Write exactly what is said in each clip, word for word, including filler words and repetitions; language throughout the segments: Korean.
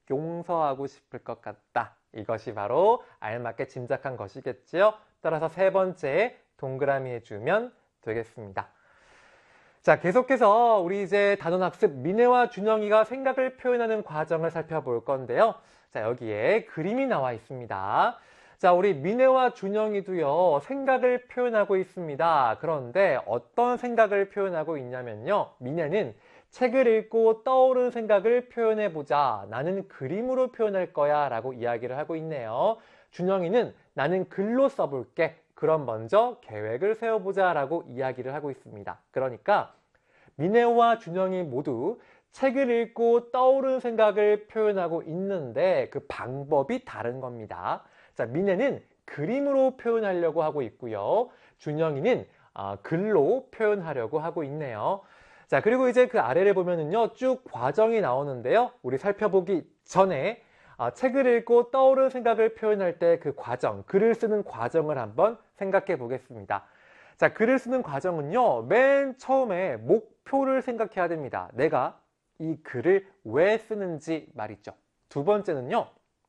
용서하고 싶을 것 같다. 이것이 바로 알맞게 짐작한 것이겠지요. 따라서 세 번째 동그라미 해주면 되겠습니다. 자, 계속해서 우리 이제 단원학습 민혜와 준영이가 생각을 표현하는 과정을 살펴볼 건데요. 자, 여기에 그림이 나와 있습니다. 자, 우리 민혜와 준영이도요, 생각을 표현하고 있습니다. 그런데 어떤 생각을 표현하고 있냐면요. 민혜는 책을 읽고 떠오른 생각을 표현해보자. 나는 그림으로 표현할 거야. 라고 이야기를 하고 있네요. 준영이는 나는 글로 써볼게. 그럼 먼저 계획을 세워보자. 라고 이야기를 하고 있습니다. 그러니까 민혜와 준영이 모두 책을 읽고 떠오른 생각을 표현하고 있는데 그 방법이 다른 겁니다. 자, 민혜는 그림으로 표현하려고 하고 있고요. 준영이는 어, 글로 표현하려고 하고 있네요. 자, 그리고 이제 그 아래를 보면은요, 쭉 과정이 나오는데요. 우리 살펴보기 전에 어, 책을 읽고 떠오른 생각을 표현할 때 그 과정, 글을 쓰는 과정을 한번 생각해 보겠습니다. 자, 글을 쓰는 과정은요, 맨 처음에 목표를 생각해야 됩니다. 내가 이 글을 왜 쓰는지 말이죠. 두 번째는요,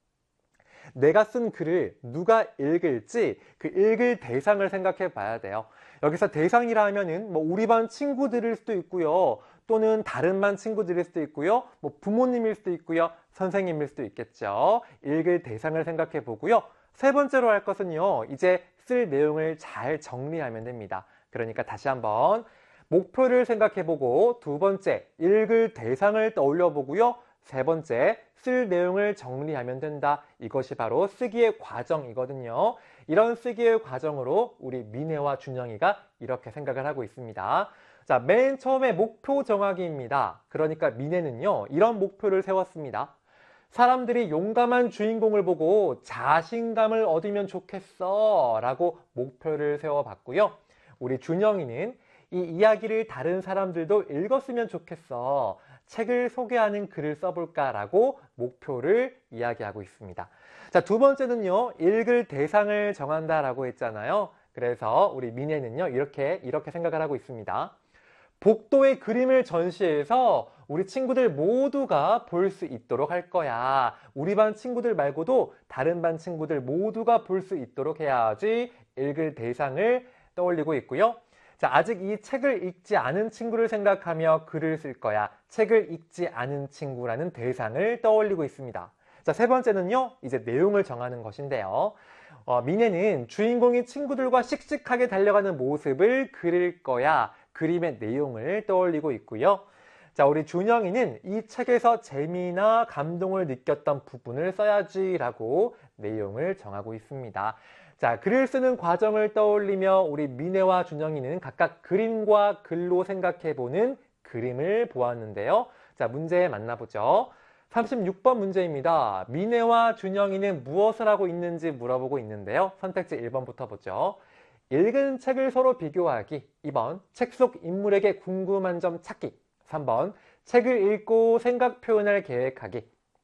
내가 쓴 글을 누가 읽을지 그 읽을 대상을 생각해 봐야 돼요. 여기서 대상이라 하면은 뭐 우리 반 친구들일 수도 있고요. 또는 다른 반 친구들일 수도 있고요. 뭐 부모님일 수도 있고요. 선생님일 수도 있겠죠. 읽을 대상을 생각해 보고요. 세 번째로 할 것은요. 이제 쓸 내용을 잘 정리하면 됩니다. 그러니까 다시 한번 목표를 생각해 보고 두 번째 읽을 대상을 떠올려 보고요. 세 번째, 쓸 내용을 정리하면 된다. 이것이 바로 쓰기의 과정이거든요. 이런 쓰기의 과정으로 우리 민혜와 준영이가 이렇게 생각을 하고 있습니다. 자, 맨 처음에 목표 정하기입니다. 그러니까 민혜는요, 이런 목표를 세웠습니다. 사람들이 용감한 주인공을 보고 자신감을 얻으면 좋겠어 라고 목표를 세워봤고요. 우리 준영이는 이 이야기를 다른 사람들도 읽었으면 좋겠어. 책을 소개하는 글을 써볼까라고 목표를 이야기하고 있습니다. 자, 두 번째는요, 읽을 대상을 정한다라고 했잖아요. 그래서 우리 민혜는요, 이렇게, 이렇게 생각을 하고 있습니다. 복도의 그림을 전시해서 우리 친구들 모두가 볼 수 있도록 할 거야. 우리 반 친구들 말고도 다른 반 친구들 모두가 볼 수 있도록 해야지 읽을 대상을 떠올리고 있고요. 자, 아직 이 책을 읽지 않은 친구를 생각하며 글을 쓸 거야. 책을 읽지 않은 친구라는 대상을 떠올리고 있습니다. 자, 세 번째는요, 이제 내용을 정하는 것인데요. 어, 민혜는 주인공이 친구들과 씩씩하게 달려가는 모습을 그릴 거야. 그림의 내용을 떠올리고 있고요. 자, 우리 준영이는 이 책에서 재미나 감동을 느꼈던 부분을 써야지라고 내용을 정하고 있습니다. 자, 글을 쓰는 과정을 떠올리며 우리 민혜와 준영이는 각각 그림과 글로 생각해보는 그림을 보았는데요. 자, 문제 만나보죠. 삼십육 번 문제입니다. 민혜와 준영이는 무엇을 하고 있는지 물어보고 있는데요. 선택지 일 번부터 보죠. 읽은 책을 서로 비교하기. 이 번, 책 속 인물에게 궁금한 점 찾기. 삼 번, 책을 읽고 생각 표현을 계획하기.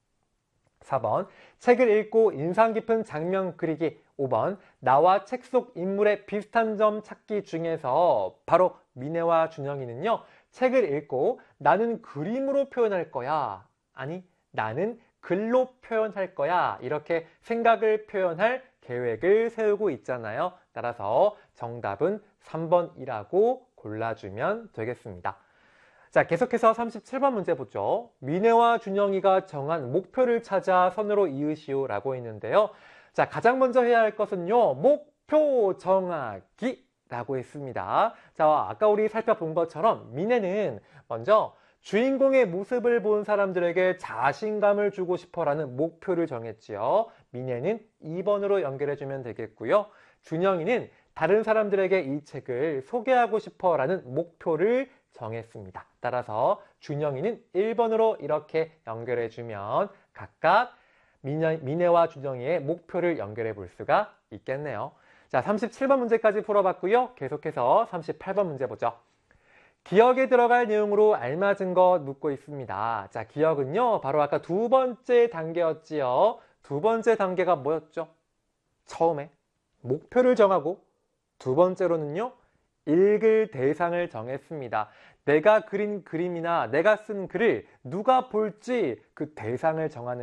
사 번, 책을 읽고 인상 깊은 장면 그리기. 오 번, 나와 책 속 인물의 비슷한 점 찾기 중에서 바로 민혜와 준영이는요, 책을 읽고 나는 그림으로 표현할 거야. 아니, 나는 글로 표현할 거야. 이렇게 생각을 표현할 계획을 세우고 있잖아요. 따라서 정답은 삼 번이라고 골라주면 되겠습니다. 자, 계속해서 삼십칠 번 문제 보죠. 민혜와 준영이가 정한 목표를 찾아 선으로 이으시오 라고 했는데요. 자, 가장 먼저 해야 할 것은요, 목표 정하기 라고 했습니다. 자, 아까 우리 살펴본 것처럼 민혜는 먼저 주인공의 모습을 본 사람들에게 자신감을 주고 싶어라는 목표를 정했지요. 민혜는 이 번으로 연결해주면 되겠고요. 준영이는 다른 사람들에게 이 책을 소개하고 싶어라는 목표를 정했습니다. 따라서 준영이는 일 번으로 이렇게 연결해주면 각각 민혜, 민혜와 준영이의 목표를 연결해 볼 수가 있겠네요. 자, 삼십칠 번 문제까지 풀어봤고요. 계속해서 삼십팔 번 문제 보죠. 기억에 들어갈 내용으로 알맞은 것 묻고 있습니다. 자, 기억은요, 바로 아까 두 번째 단계였지요. 두 번째 단계가 뭐였죠? 처음에 목표를 정하고 두 번째로는요, 읽을 대상을 정했습니다. 내가 그린 그림이나 내가 쓴 글을 누가 볼지 그 대상을 정하는